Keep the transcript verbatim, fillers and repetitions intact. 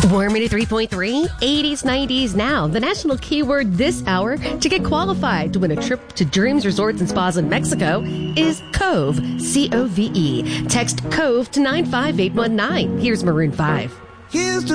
Warm eighty-three point three, eighties, nineties now. The national keyword this hour to get qualified to win a trip to Dreams Resorts and Spas in Mexico is COVE, C O V E. Text COVE to nine five eight one nine. Here's Maroon five. Here's to